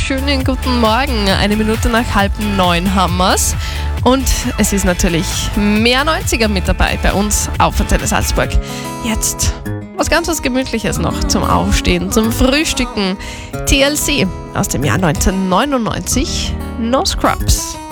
wunderschönen guten Morgen. 1 Minute nach 8:30 haben wir's. Und es ist natürlich mehr 90er mit dabei bei uns auf Antenne Salzburg. Jetzt was Gemütliches noch zum Aufstehen, zum Frühstücken. TLC aus dem Jahr 1999, No Scrubs.